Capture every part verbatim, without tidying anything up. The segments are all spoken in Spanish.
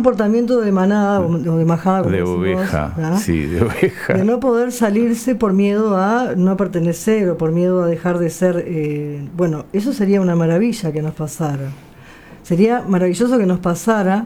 comportamiento de manada o de majada, como de oveja, vos, sí, de oveja. De no poder salirse por miedo a no pertenecer o por miedo a dejar de ser. Eh, bueno, eso sería una maravilla que nos pasara. Sería maravilloso que nos pasara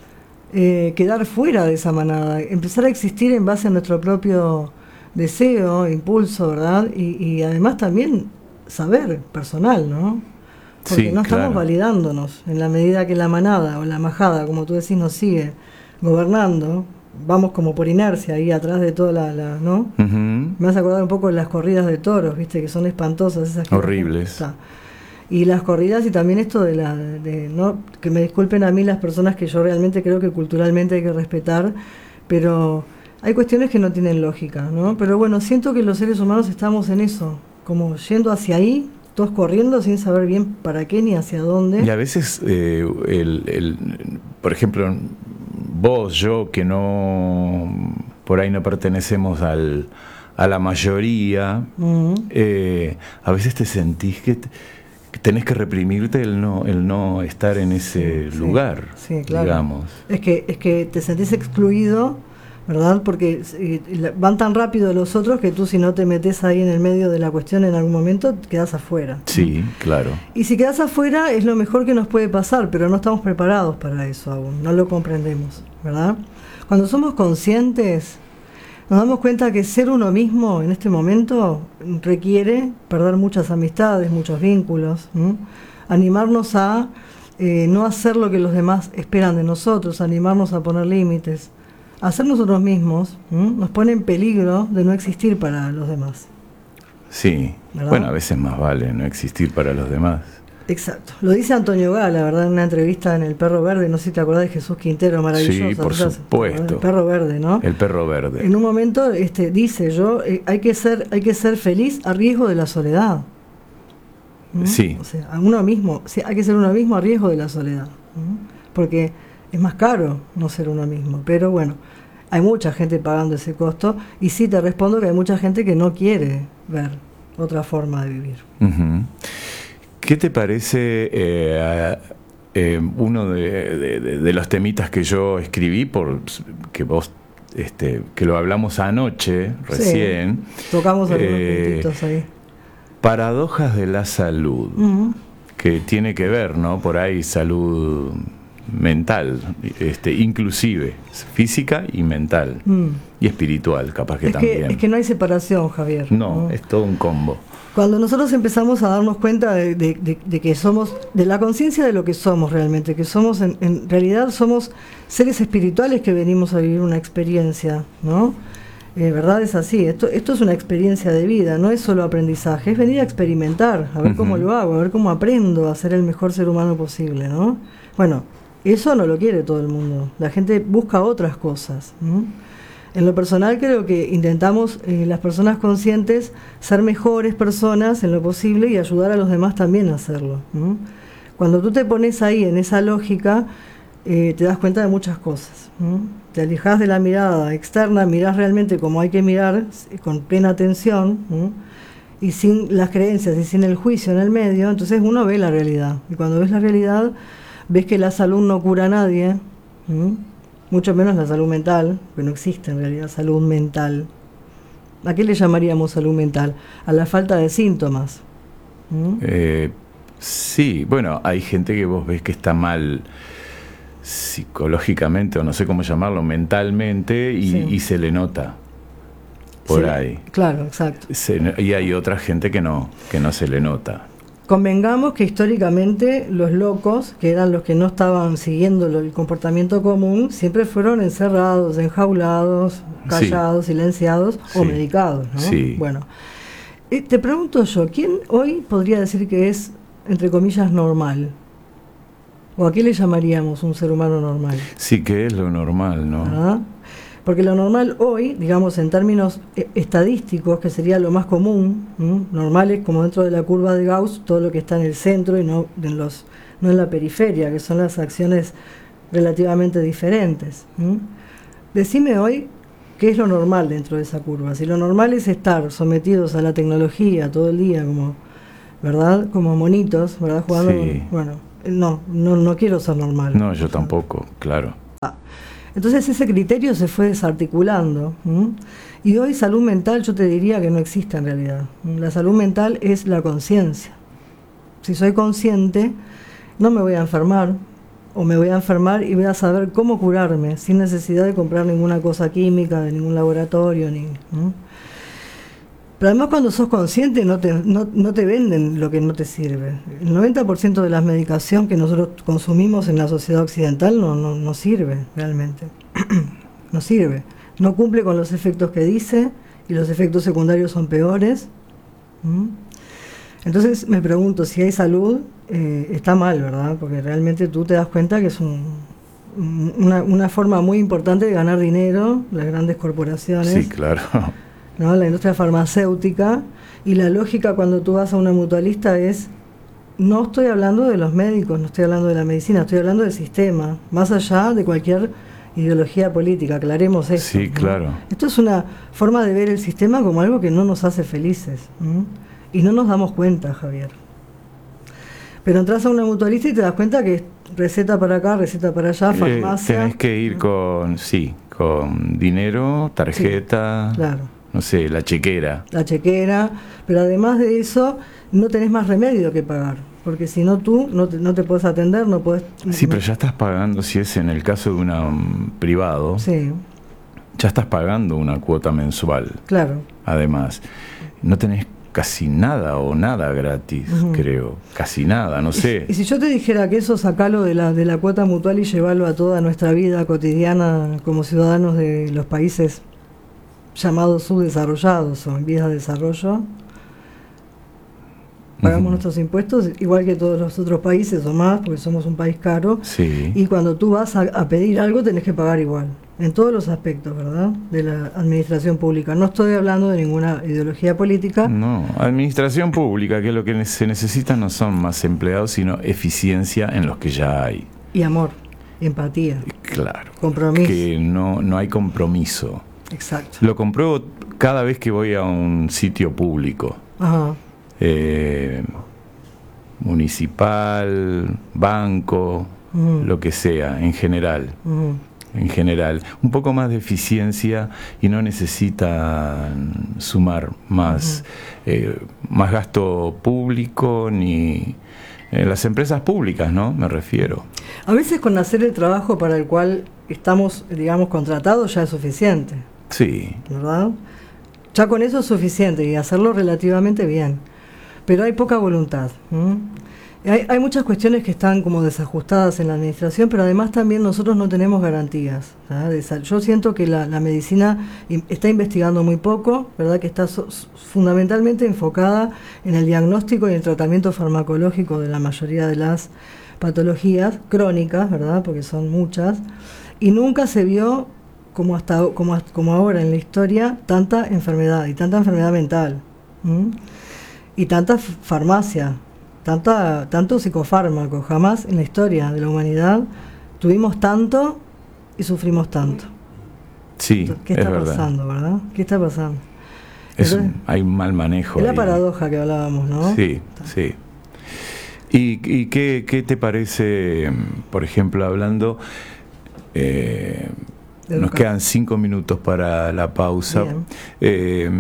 eh, quedar fuera de esa manada, empezar a existir en base a nuestro propio deseo, impulso, ¿verdad? Y, y además también saber personal, ¿no? Porque sí, no estamos claro. validándonos en la medida que la manada o la majada, como tú decís, nos sigue gobernando. Vamos como por inercia ahí atrás de toda la, la ¿no? Uh-huh. Me hace acordar un poco de las corridas de toros, viste, que son espantosas esas. Horribles. Y las corridas y también esto de la, de, no, que me disculpen a mí las personas que yo realmente creo que culturalmente hay que respetar, pero hay cuestiones que no tienen lógica, ¿no? Pero bueno, siento que los seres humanos estamos en eso, como yendo hacia ahí, todos corriendo sin saber bien para qué ni hacia dónde. Y a veces, eh, el, el, por ejemplo, vos, yo, que no, por ahí no pertenecemos al, a la mayoría, uh-huh. eh, a veces te sentís que, te, que tenés que reprimirte el no, el no estar en ese sí, lugar, sí, sí, claro. digamos. Es que, es que te sentís excluido, ¿verdad? Porque eh, van tan rápido los otros que tú, si no te metes ahí en el medio de la cuestión en algún momento, quedás afuera. Sí, ¿no? Claro. Y si quedás afuera es lo mejor que nos puede pasar, pero no estamos preparados para eso aún, no lo comprendemos, ¿verdad? Cuando somos conscientes, nos damos cuenta que ser uno mismo en este momento requiere perder muchas amistades, muchos vínculos, ¿no? Animarnos a eh, no hacer lo que los demás esperan de nosotros, animarnos a poner límites. Hacer nosotros mismos, ¿m? Nos pone en peligro de no existir para los demás. Sí, ¿verdad? Bueno, a veces más vale no existir para los demás. Exacto. Lo dice Antonio Gala, ¿verdad? En una entrevista en El Perro Verde, no sé si te acordás de Jesús Quintero, maravilloso. Sí, por supuesto. El Perro Verde, ¿no? El Perro Verde. En un momento este, dice yo, eh, hay que ser, hay que ser feliz a riesgo de la soledad. ¿Mm? Sí. O sea, a uno mismo, sí, hay que ser uno mismo a riesgo de la soledad. ¿Mm? Porque es más caro no ser uno mismo, pero bueno, hay mucha gente pagando ese costo y sí te respondo que hay mucha gente que no quiere ver otra forma de vivir. Uh-huh. ¿Qué te parece eh, eh, uno de, de, de los temitas que yo escribí, por que vos este, que lo hablamos anoche recién? Sí, tocamos algunos eh, puntitos ahí. Paradojas de la salud, uh-huh. que tiene que ver, ¿no? Por ahí salud mental, este, inclusive física y mental, mm. y espiritual, capaz que es también. Que, es que no hay separación, Javier. No, ¿no? Es todo un combo. Cuando nosotros empezamos a darnos cuenta de, de, de, de que somos, de la conciencia de lo que somos realmente, que somos, en, en realidad somos seres espirituales que venimos a vivir una experiencia, ¿no? Eh, ¿Verdad? Es así. Esto, esto es una experiencia de vida, no es solo aprendizaje, es venir a experimentar, a ver uh-huh. cómo lo hago, a ver cómo aprendo a ser el mejor ser humano posible, ¿no? Bueno, eso no lo quiere todo el mundo. La gente busca otras cosas, ¿no? En lo personal creo que intentamos, eh, las personas conscientes, ser mejores personas en lo posible y ayudar a los demás también a hacerlo, ¿no? Cuando tú te pones ahí en esa lógica, eh, te das cuenta de muchas cosas, ¿no? Te alejas de la mirada externa, mirás realmente como hay que mirar, con plena atención, ¿no? Y sin las creencias y sin el juicio en el medio, entonces uno ve la realidad. Y cuando ves la realidad, ves que la salud no cura a nadie, ¿sí? Mucho menos la salud mental, que no existe en realidad salud mental. ¿A qué le llamaríamos salud mental? A la falta de síntomas. ¿Sí? Eh, sí, bueno, hay gente que vos ves que está mal psicológicamente, o no sé cómo llamarlo, mentalmente, y, sí. y se le nota por sí, ahí. Claro, exacto. Se, y hay otra gente que no, que no se le nota. Convengamos que históricamente los locos, que eran los que no estaban siguiendo el comportamiento común, siempre fueron encerrados, enjaulados, callados, sí. silenciados sí. o medicados, ¿no? Sí. Bueno, eh, te pregunto yo, ¿quién hoy podría decir que es, entre comillas, normal? ¿O a qué le llamaríamos un ser humano normal? Sí, que es lo normal, ¿no? ¿Ah? Porque lo normal hoy, digamos en términos estadísticos, que sería lo más común, ¿no? Normal es como dentro de la curva de Gauss, todo lo que está en el centro y no en, los, no en la periferia, que son las acciones relativamente diferentes, ¿no? Decime hoy qué es lo normal dentro de esa curva. Si lo normal es estar sometidos a la tecnología todo el día, como, ¿verdad? Como monitos, ¿verdad? Jugando, sí. Bueno, no, no, no quiero ser normal. No, yo tampoco, claro. Ah. Entonces ese criterio se fue desarticulando. ¿m? Y hoy salud mental yo te diría que no existe en realidad. La salud mental es la conciencia. Si soy consciente, no me voy a enfermar, o me voy a enfermar y voy a saber cómo curarme, sin necesidad de comprar ninguna cosa química, de ningún laboratorio. Ni, ¿m? Pero además cuando sos consciente no te, no, no te venden lo que no te sirve. El noventa por ciento de la medicación que nosotros consumimos en la sociedad occidental no, no, no sirve realmente. No sirve. No cumple con los efectos que dice y los efectos secundarios son peores. ¿Mm? Entonces me pregunto, si hay salud, eh, está mal, ¿verdad? Porque realmente tú te das cuenta que es un, una, una forma muy importante de ganar dinero, las grandes corporaciones. Sí, claro. ¿No? La industria farmacéutica, y la lógica cuando tú vas a una mutualista es, no estoy hablando de los médicos, no estoy hablando de la medicina, estoy hablando del sistema, más allá de cualquier ideología política, aclaremos esto. Sí, claro. ¿no? Esto es una forma de ver el sistema como algo que no nos hace felices, ¿no? Y no nos damos cuenta, Javier. Pero entras a una mutualista y te das cuenta que es receta para acá, receta para allá, farmacia. Eh, tenés que ir ¿no? con, sí, con dinero, tarjeta. Sí, claro. No sé, la chequera. La chequera, pero además de eso, no tenés más remedio que pagar, porque si no tú no te, no te puedes atender, no puedes... Sí, no, pero ya estás pagando, si es en el caso de una, un privado, sí. Ya estás pagando una cuota mensual. Claro. Además, no tenés casi nada o nada gratis, uh-huh. creo, casi nada, no sé. Y, y si yo te dijera que eso sacalo de la, de la cuota mutual y llevarlo a toda nuestra vida cotidiana como ciudadanos de los países llamados subdesarrollados o en vías de desarrollo, pagamos uh-huh. nuestros impuestos igual que todos los otros países o más, porque somos un país caro, sí. Y cuando tú vas a, a pedir algo tenés que pagar igual, en todos los aspectos, ¿verdad?, de la administración pública. No estoy hablando de ninguna ideología política. No, administración pública, que lo que se necesita no son más empleados, sino eficiencia en los que ya hay. Y amor, y empatía. Claro. Compromiso. Que no, no hay compromiso. Exacto. Lo compruebo cada vez que voy a un sitio público. Ajá. Eh, municipal, banco, uh-huh. lo que sea, en general. Uh-huh. En general. Un poco más de eficiencia y no necesitan sumar más, uh-huh. eh, más gasto público ni... En las empresas públicas, ¿no? Me refiero. A veces con hacer el trabajo para el cual estamos, digamos, contratados ya es suficiente. Sí. ¿Verdad? Ya con eso es suficiente y hacerlo relativamente bien. Pero hay poca voluntad. Hay, hay muchas cuestiones que están como desajustadas en la administración, pero además también nosotros no tenemos garantías. ¿Sabes? Yo siento que la, la medicina está investigando muy poco, ¿verdad? Que está so, fundamentalmente enfocada en el diagnóstico y el tratamiento farmacológico de la mayoría de las patologías crónicas, ¿verdad? Porque son muchas, y nunca se vio como hasta como, como ahora en la historia tanta enfermedad y tanta enfermedad mental, ¿m? Y tanta farmacia. Tanta, tanto psicofármaco, jamás en la historia de la humanidad tuvimos tanto y sufrimos tanto. Sí, Entonces, ¿qué está es pasando, verdad. verdad? ¿Qué está pasando? Es Entonces, un, hay un mal manejo. Es la ahí. paradoja que hablábamos, ¿no? Sí, está. sí. ¿Y, y qué, qué te parece, por ejemplo, hablando, eh, nos quedan cinco minutos para la pausa, eh,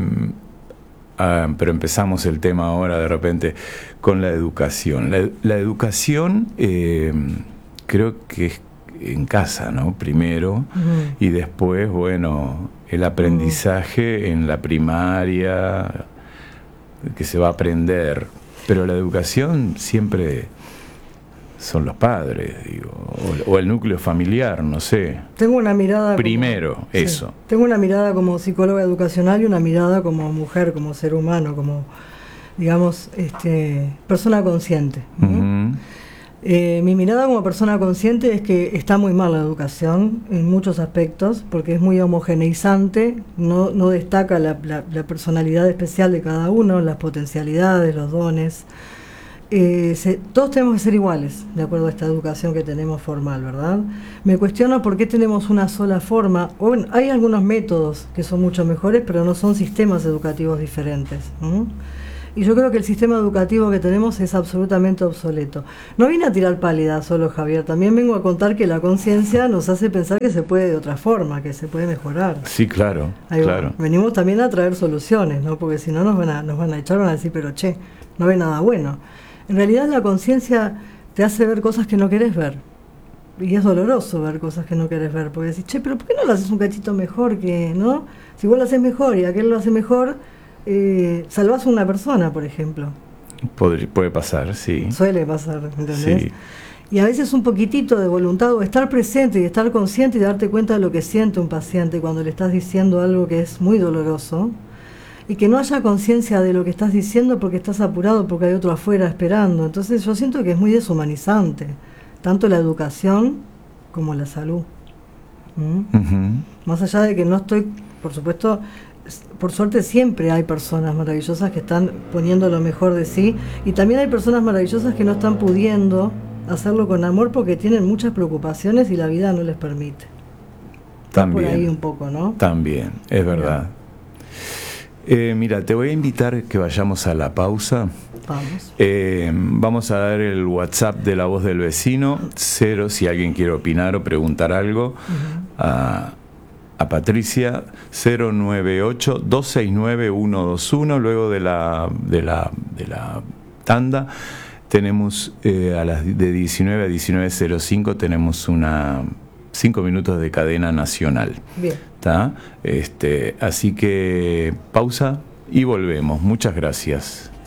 ah, pero empezamos el tema ahora de repente con la educación. La, la educación eh, creo que es en casa, ¿no? Primero, uh-huh. y después, bueno, el aprendizaje uh-huh. en la primaria, que se va a aprender. Pero la educación siempre son los padres, digo, o, o el núcleo familiar, no sé. Tengo una mirada... Primero, como, eso. Sí, tengo una mirada como psicóloga educacional y una mirada como mujer, como ser humano, como, digamos, este, persona consciente, ¿no? Uh-huh. Eh, mi mirada como persona consciente es que está muy mal la educación en muchos aspectos, porque es muy homogeneizante, no, no destaca la, la, la personalidad especial de cada uno, las potencialidades, los dones. Eh, se, todos tenemos que ser iguales, de acuerdo a esta educación que tenemos formal, ¿verdad? Me cuestiono por qué tenemos una sola forma. Bueno, hay algunos métodos que son mucho mejores, pero no son sistemas educativos diferentes, ¿no? Y yo creo que el sistema educativo que tenemos es absolutamente obsoleto. No vine a tirar pálida solo, Javier, también vengo a contar que la conciencia nos hace pensar que se puede de otra forma, que se puede mejorar. Sí, claro, Ahí claro. Va. Venimos también a traer soluciones, ¿no? Porque si no nos van a, nos van a echar, van a decir, pero che, no ve nada bueno. En realidad la conciencia te hace ver cosas que no querés ver. Y es doloroso ver cosas que no querés ver, porque decís, che, pero ¿por qué no lo haces un cachito mejor que, no? Si vos lo haces mejor y aquel lo hace mejor, eh, salvás a una persona, por ejemplo. Podría, puede pasar, sí. Suele pasar, ¿entendés? Sí. Y a veces un poquitito de voluntad o estar presente y estar consciente y darte cuenta de lo que siente un paciente cuando le estás diciendo algo que es muy doloroso y que no haya conciencia de lo que estás diciendo porque estás apurado, porque hay otro afuera esperando. Entonces yo siento que es muy deshumanizante, tanto la educación como la salud. ¿Mm? Uh-huh. Más allá de que no estoy, por supuesto, por suerte siempre hay personas maravillosas que están poniendo lo mejor de sí, y también hay personas maravillosas que no están pudiendo hacerlo con amor porque tienen muchas preocupaciones y la vida no les permite. También. Por ahí un poco, ¿no? También, es verdad. Eh, mira, te voy a invitar que vayamos a la pausa. Vamos. Eh, vamos a dar el WhatsApp de La Voz del Vecino, cero, si alguien quiere opinar o preguntar algo, uh-huh. a, a Patricia, cero nueve ocho, dos seis nueve, uno dos uno. Luego de la, de la, de la tanda, tenemos eh, a las de diecinueve a diecinueve cero cinco, tenemos una cinco minutos de cadena nacional. Bien. ¿Tá? Este, así que pausa y volvemos. Muchas gracias.